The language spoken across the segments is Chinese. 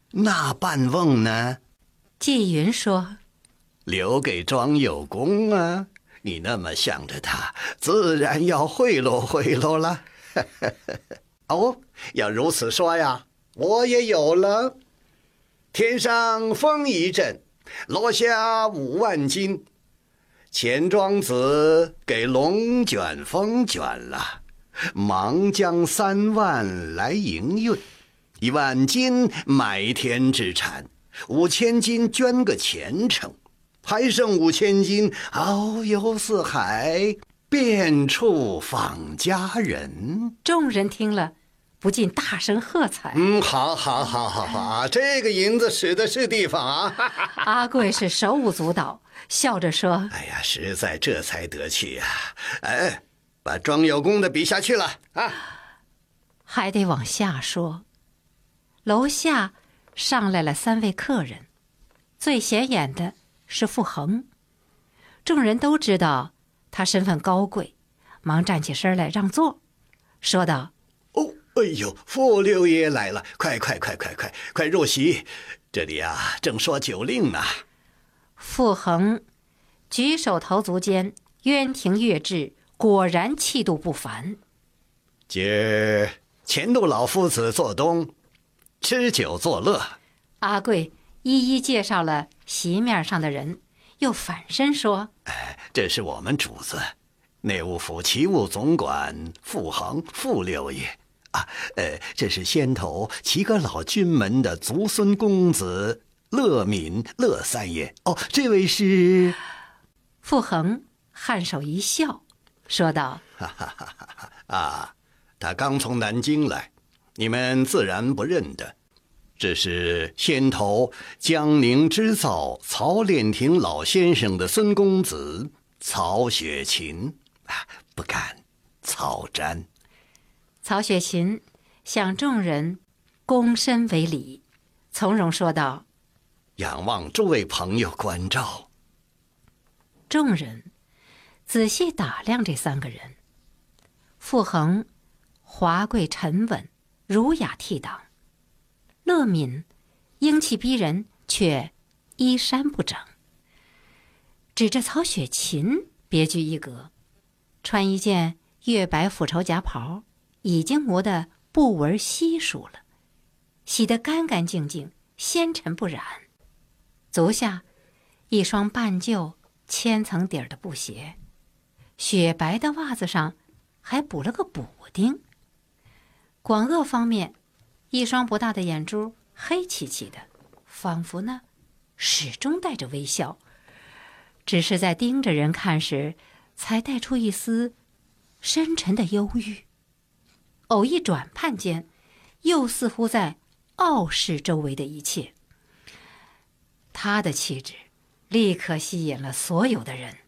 那半瓮呢？ 纪云说： 留给庄有功啊，你那么想着他，自然要贿赂贿赂了。哦，要如此说呀，我也有了。天上风一阵，落下5万斤，钱庄子给龙卷风卷了，忙将3万来营运，1万斤买田之产，5000斤捐个前程，还剩5000斤遨游四海，遍处访佳人。 众人听了不禁大声喝彩。 好，这个银子使的是地方啊！ 阿贵是手舞足蹈，笑着说： 哎呀，实在这才得气呀！哎，把庄有功的比下去了啊！ 还得往下说。楼下上来了3位客人，最显眼的是傅恒。众人都知道他身份高贵，忙站起身来让座，说道： 哦，哎呦，傅六爷来了，快入席，这里啊正说酒令呢。 傅恒举手投足间渊庭月质，果然气度不凡。 今儿前度老夫子做东，吃酒作乐。 阿贵一一介绍了席面上的人，又反身说： 这是我们主子，内务府奇务总管傅恒傅六爷啊。这是先头齐个老君门的族孙公子乐敏乐三爷。哦，这位是…… 傅恒颔首一笑，说道： 他刚从南京来，你们自然不认得。这是先头江宁织造曹炼亭老先生的孙公子曹雪芹，不敢曹瞻。 曹雪芹向众人躬身为礼，从容说道： 仰望诸位朋友关照。 众人仔细打量这3个人，傅恒华贵沉稳，儒雅倜傥；乐敏英气逼人，却衣衫不整。指着曹雪芹别具一格，穿一件月白复绸夹袍，已经磨得布纹稀疏了，洗得干干净净，纤尘不染。足下一双半旧千层底儿的布鞋，雪白的袜子上还补了个补丁。广颚方面，一双不大的眼珠黑漆漆的，仿佛呢始终带着微笑，只是在盯着人看时，才带出一丝深沉的忧郁。偶一转盼间，又似乎在傲视周围的一切。他的气质立刻吸引了所有的人。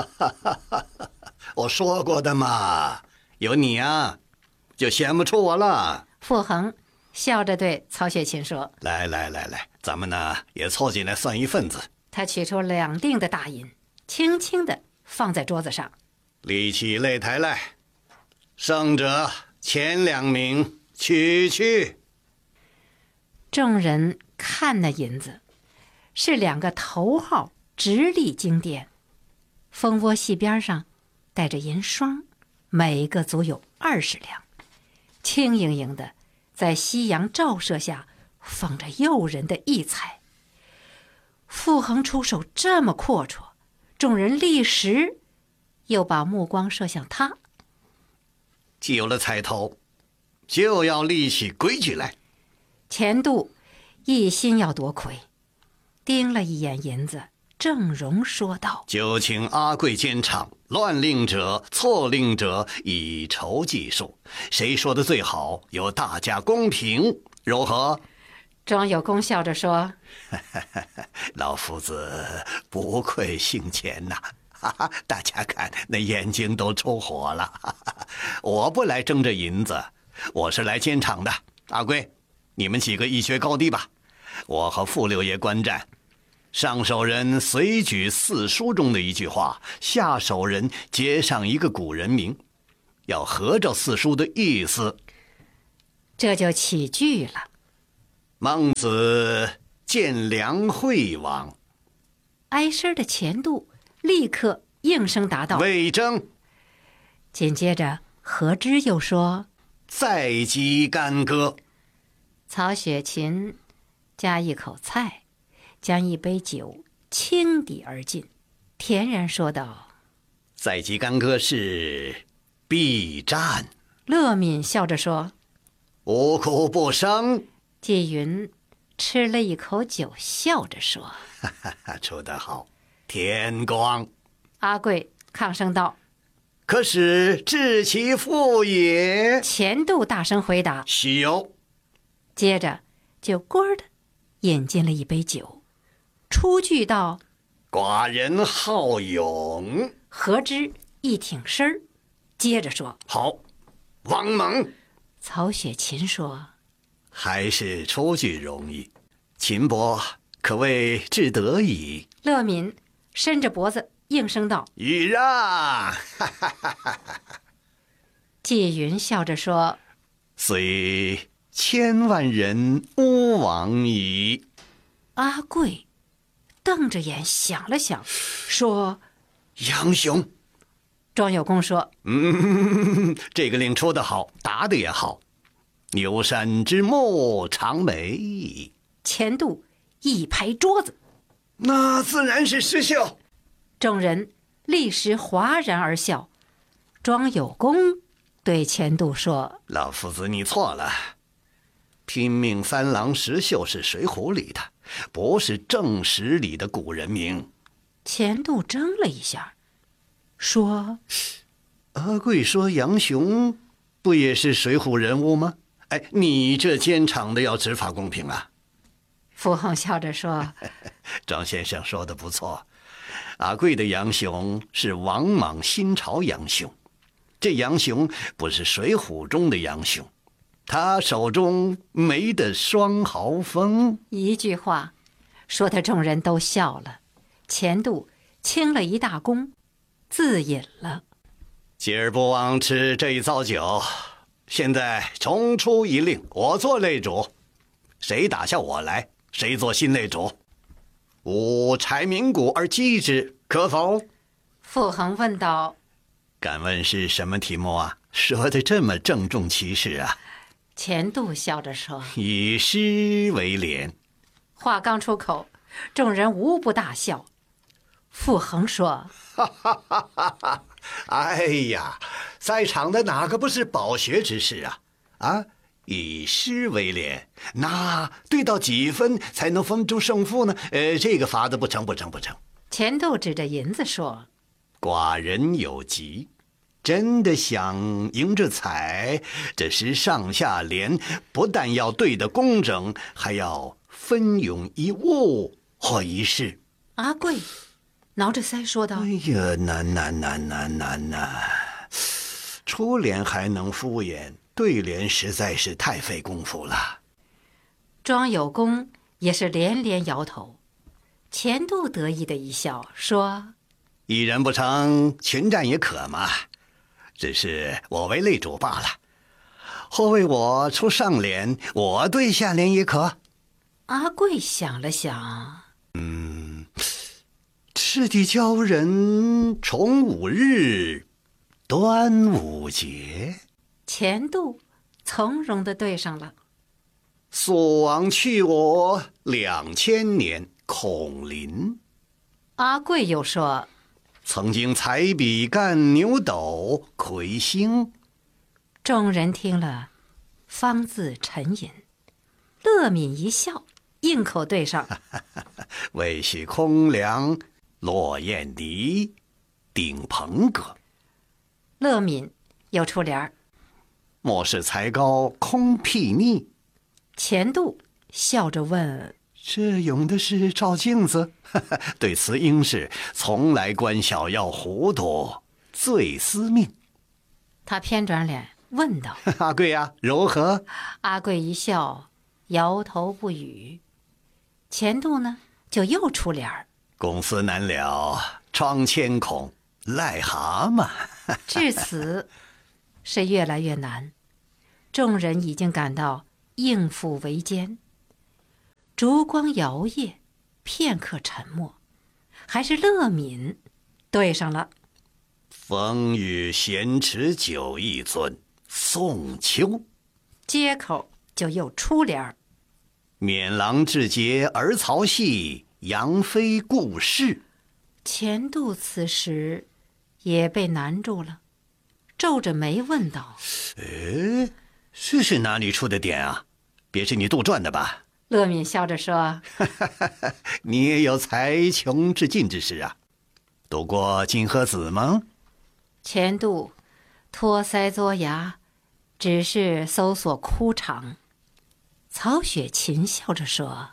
我说过的嘛，有你啊，就显不出我了。 傅恒笑着对曹雪芹说： 来，咱们呢也凑进来算一份子。 他取出2锭的大银，轻轻地放在桌子上。 立起擂台来，胜者前2名取去。 众人看那银子，是2个头号直立金锭，蜂窝细边上带着银霜，每个足有20两，轻盈盈的，在夕阳照射下放着诱人的异彩。傅恒出手这么阔绰，众人立时又把目光射向他。 既有了彩头，就要立起规矩来。 钱度一心要夺魁，盯了一眼银子，郑容说道： 就请阿贵监场，乱令者错令者以酬计数，谁说的最好，由大家公平，如何？ 庄有功笑着说： 老夫子不愧姓钱呐，大家看那眼睛都出火了。我不来争这银子，我是来监场的。阿贵，你们几个一决高低吧，我和傅六爷观战，上手人随举4书中的一句话，下手人接上一个古人名，要合着4书的意思。 这就起句了。 孟子见梁惠王。 挨身的钱度立刻应声答道： 魏征。 紧接着何之又说： 在即干戈。 曹雪芹夹一口菜，将一杯酒倾抵而尽，恬然说道： 在即干戈是必战。 乐敏笑着说： 无苦不生。 纪云吃了一口酒，笑着说： 出得好，天光。 阿贵抗声道： 可使治其父也。 钱度大声回答： 须有。 接着就咕的饮进了一杯酒，出句道： 寡人好勇。 何之一挺身儿，接着说： 好，王猛。 曹雪芹说： 还是出句容易，秦伯可谓至得矣。 乐敏伸着脖子应声道： 豫让。 纪云笑着说： 虽千万人吾往矣。 阿贵瞪着眼想了想，说： 杨雄。 庄有功说： 这个令出得好，答得也好。牛山之木长美。 钱度一拍桌子： 那自然是失效。 众人立时哗然而笑。庄有功对钱度说： 老夫子你错了，拼命三郎石秀是水浒里的，不是正史里的古人名。 钱度怔了一下，说： 阿贵说杨雄不也是水浒人物吗？哎，你这监场的要执法公平啊。 傅恒笑着说： 张先生说的不错，阿贵的杨雄是王莽新朝杨雄，这杨雄不是水浒中的杨雄，他手中没得双毫锋。 一句话说的众人都笑了。钱度清了一大功，自饮了。 今儿不枉吃这一遭酒，现在重出一令，我做擂主，谁打下我来，谁做新擂主。吾柴鸣鼓而击之，可否？ 傅恒问道： 敢问是什么题目啊？说的这么郑重其事啊。 钱度笑着说： 以诗为联。 话刚出口，众人无不大笑。傅恒说： 哎呀，在场的哪个不是饱学之士啊？啊，以诗为联，那对到几分才能分出胜负呢？这个法子不成。 钱度指着银子说： 寡人有疾，真的想赢着彩，这诗上下联不但要对得工整，还要分咏一物或一事。 阿贵挠着腮说道： 哎呀，难！出联还能敷衍，对联实在是太费功夫了。 庄有功也是连连摇头。钱度得意的一笑说： 一人不成，群战也可嘛。只是我为擂主罢了，或为我出上联，我对下联也可。 阿贵想了想， 赤地鲛人重五日，端午节。 钱度从容地对上了。 溯往去我2000年，孔林。 阿贵又说： 曾经采笔干牛斗，魁星。 众人听了，方自沉吟。乐敏一笑，应口对上： 未许空梁，落雁笛，顶蓬阁。 乐敏又出联儿。 莫使才高空睥睨。 钱度笑着问： 这咏的是照镜子？对此应是从来观小要糊涂，最思命。 他偏转脸问道： 阿贵呀，如何？ 阿贵一笑，摇头不语。钱度呢，就又出联儿： 公司难了，窗千孔，癞蛤蟆。 至此是越来越难，众人已经感到应付为艰。 烛光摇曳，片刻沉默，还是乐敏对上了。 风雨闲池酒一樽，宋秋。 接口就又出联儿。 免郎志节儿曹戏，杨妃故事。 钱度此时也被难住了，皱着眉问道： 这是哪里出的典啊？别是你杜撰的吧？ 乐敏笑着说： 你也有才穷志尽之时啊。读过金河子吗？ 钱度托腮作牙，只是搜索枯肠。曹雪芹笑着说：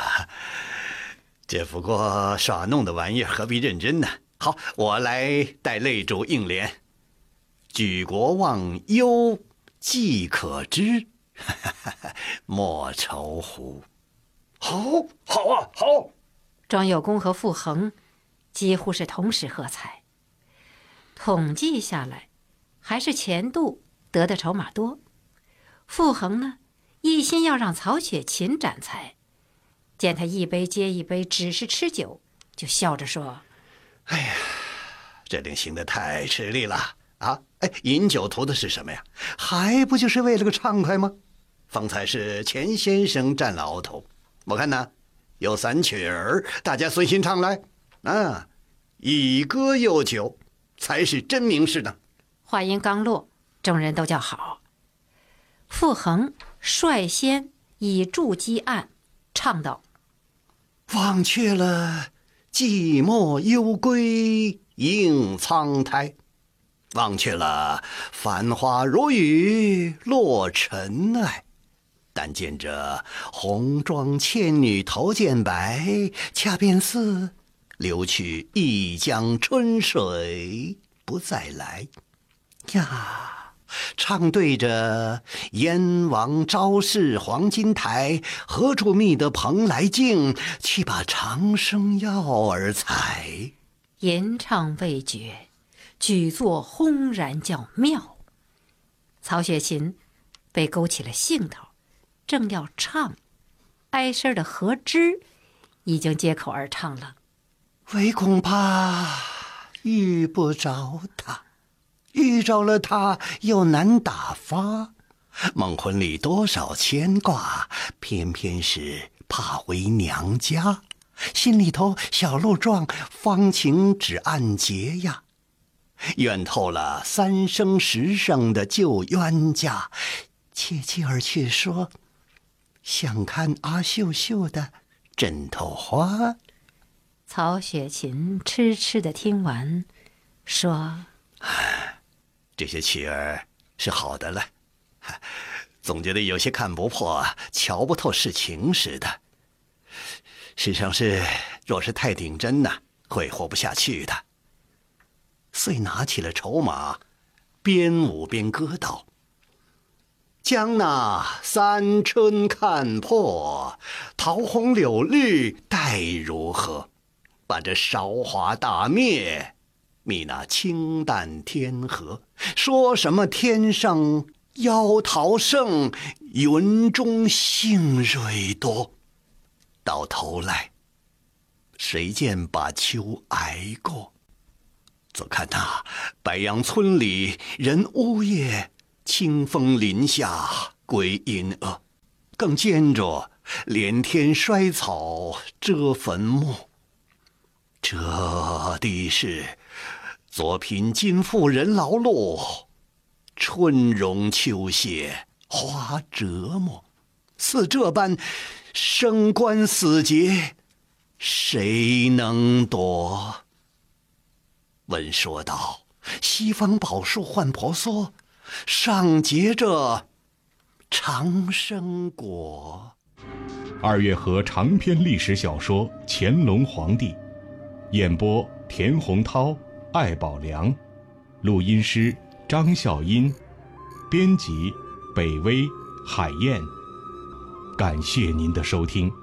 这不过耍弄的玩意儿，何必认真呢？好，我来带泪主应联：举国忘忧既可知，莫愁乎。好啊，好！ 庄有功和傅恒几乎是同时喝彩。统计下来，还是钱度得的筹码多。傅恒呢，一心要让曹雪芹展才，见他一杯接一杯，只是吃酒，就笑着说： 哎呀，这令行得太吃力了啊！饮酒图的是什么呀？还不就是为了个畅快吗？方才是钱先生占了鳌头，我看呢，有3曲儿，大家随心唱来啊，以歌诱酒，才是真名士呢。 话音刚落，众人都叫好。傅恒率先以筑基案唱道： 忘却了寂寞幽归映苍苔，忘却了繁花如雨落尘埃，但见着红妆倩女头见白，恰便似流去一江春水不再来呀。唱对着燕王昭示黄金台，何处觅得蓬莱镜，去把长生药儿采。 吟唱未绝，举座轰然叫妙。曹雪芹被勾起了兴头，正要唱，哀声的何之已经接口而唱了： 唯恐怕遇不着他，遇着了他又难打发，梦魂里多少牵挂，偏偏是怕回娘家，心里头小鹿撞，芳情只暗结呀。怨透了3生10生的旧冤家，切切儿却说想看阿秀秀的枕头花。 曹雪芹痴痴地听完，说： 这些曲儿是好的了，总觉得有些看不破，瞧不透事情似的。世上事若是太顶真呐，会活不下去的。遂拿起了筹码，边舞边歌道：将那3春看破，桃红柳绿待如何？把这韶华大灭，觅那清淡天河。说什么天上妖桃盛，云中杏蕊多，到头来谁见把秋挨过？则看那白杨村里人呜咽，清风林下归阴恶，更见着连天衰草遮坟墓。这地是左贫今富人劳碌，春荣秋谢花折磨。似这般生关死劫，谁能躲？闻说道：西方宝树换婆娑，上结着长生果。 2月河长篇历史小说《乾隆皇帝》，演播田洪涛、艾宝良，录音师张笑音，编辑北威、海燕。感谢您的收听。